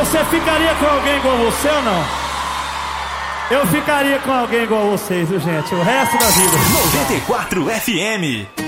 Você ficaria com alguém igual você ou não? Eu ficaria com alguém igual vocês, viu, gente? O resto da vida. 94 FM.